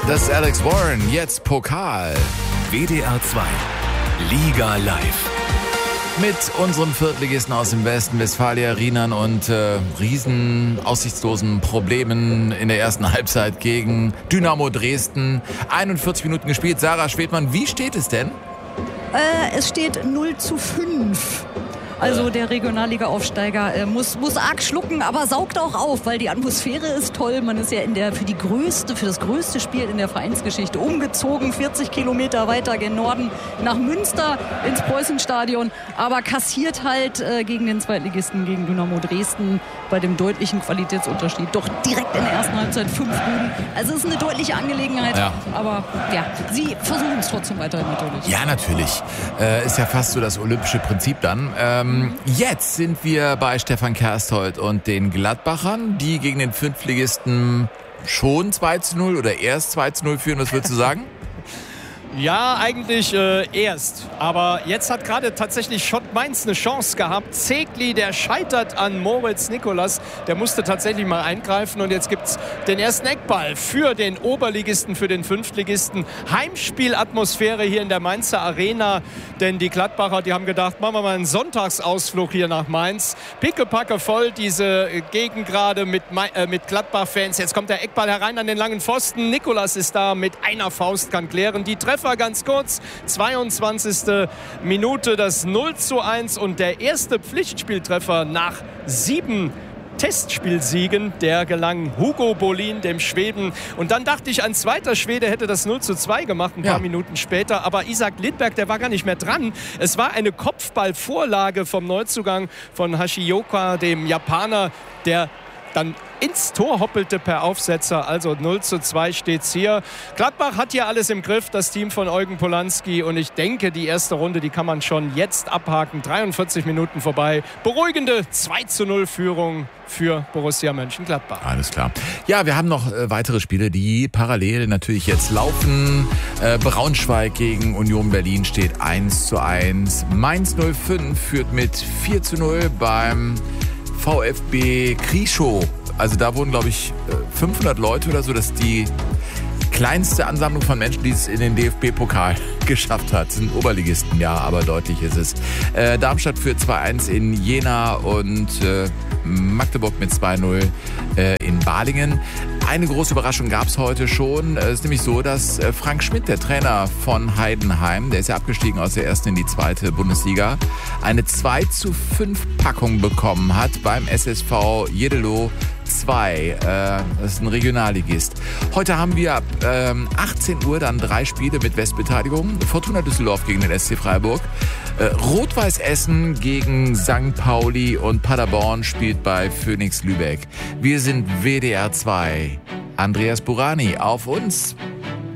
Das ist Alex Warren, jetzt Pokal. WDR 2, Liga live. Mit unserem Viertligisten aus dem Westen, Westfalia Rienern und riesen aussichtslosen Problemen in der ersten Halbzeit gegen Dynamo Dresden. 41 Minuten gespielt. Sarah Schwedmann, wie steht es denn? Es steht 0:5. Also der Regionalliga-Aufsteiger muss arg schlucken, aber saugt auch auf, weil die Atmosphäre ist toll. Man ist ja für das größte Spiel in der Vereinsgeschichte umgezogen, 40 Kilometer weiter gen Norden nach Münster ins Preußenstadion, aber kassiert halt gegen den Zweitligisten, gegen Dynamo Dresden, bei dem deutlichen Qualitätsunterschied doch direkt in der ersten Halbzeit 5 Buden. Also es ist eine deutliche Angelegenheit, aber ja, sie versuchen es trotzdem weiterhin natürlich. Ja, natürlich. Ist ja fast so das olympische Prinzip dann. Jetzt sind wir bei Stefan Kersthold und den Gladbachern, die gegen den Fünftligisten schon 2:0 oder erst 2:0 führen, was würdest du sagen? Ja, eigentlich erst. Aber jetzt hat gerade tatsächlich Schott Mainz eine Chance gehabt. Zegli, der scheitert an Moritz Nikolas. Der musste tatsächlich mal eingreifen. Und jetzt gibt es den ersten Eckball für den Oberligisten, für den Fünftligisten. Heimspielatmosphäre hier in der Mainzer Arena. Denn die Gladbacher, die haben gedacht, machen wir mal einen Sonntagsausflug hier nach Mainz. Pickepacke voll diese Gegend gerade mit Gladbach-Fans. Jetzt kommt der Eckball herein an den langen Pfosten. Nikolas ist da mit einer Faust, kann klären. Die Treffer ganz kurz, 22. Minute, das 0:1 und der erste Pflichtspieltreffer nach 7 Testspielsiegen, der gelang Hugo Bolin, dem Schweden. Und dann dachte ich, ein zweiter Schwede hätte das 0:2 gemacht, ein paar Minuten später. Aber Isaac Lidberg, der war gar nicht mehr dran. Es war eine Kopfballvorlage vom Neuzugang von Hashioka, dem Japaner, der dann ins Tor hoppelte per Aufsetzer. Also 0:2 steht's hier. Gladbach hat hier alles im Griff, das Team von Eugen Polanski. Und ich denke, die erste Runde, die kann man schon jetzt abhaken. 43 Minuten vorbei. Beruhigende 2:0 Führung für Borussia Mönchengladbach. Alles klar. Ja, wir haben noch weitere Spiele, die parallel natürlich jetzt laufen. Braunschweig gegen Union Berlin steht 1:1. Mainz 05 führt mit 4:0 beim VfB Krischow. Also da wurden, glaube ich, 500 Leute oder so. Das ist die kleinste Ansammlung von Menschen, die es in den DFB-Pokal geschafft hat. Das sind Oberligisten, ja, aber deutlich ist es. Darmstadt führt 2:1 in Jena und Magdeburg mit 2:0 in Balingen. Eine große Überraschung gab es heute schon. Es ist nämlich so, dass Frank Schmidt, der Trainer von Heidenheim, der ist ja abgestiegen aus der ersten in die zweite Bundesliga, eine 2:5-Packung bekommen hat beim SSV Jeddelo 2. Das ist ein Regionalligist. Heute haben wir ab 18 Uhr dann 3 Spiele mit Westbeteiligung. Fortuna Düsseldorf gegen den SC Freiburg. Rot-Weiß Essen gegen St. Pauli und Paderborn spielt bei Phoenix Lübeck. Wir sind WDR 2. Andreas Burani, auf uns.